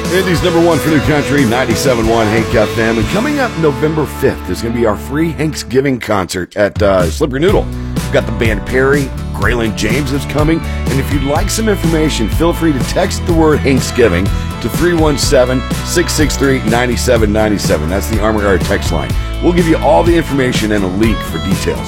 Indy's number one for New Country, 97.1 Hank FM. And coming up November 5th is going to be our free Thanksgiving concert at Slippery Noodle. We've got the band Perry, Graylin James is coming. And if you'd like some information, feel free to text the word Thanksgiving to 317-663-9797. That's the Armor Guard text line. We'll give you all the information and a link for details.